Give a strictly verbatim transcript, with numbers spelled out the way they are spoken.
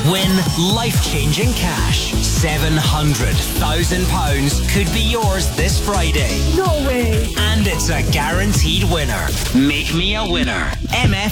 Win life-changing cash. seven hundred thousand pounds could be yours this Friday. No way. And it's a guaranteed winner. Make me a winner. M F